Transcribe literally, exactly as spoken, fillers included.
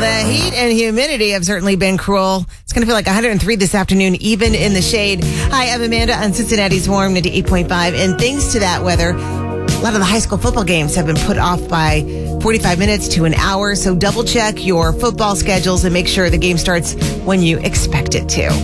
the heat and humidity have certainly been cruel. It's going to feel like one hundred three this afternoon, even in the shade. Hi, I'm Amanda on Cincinnati's Warm ninety-eight point five. And thanks to that weather, a lot of the high school football games have been put off by forty-five minutes to an hour. So double check your football schedules and make sure the game starts when you expect it to.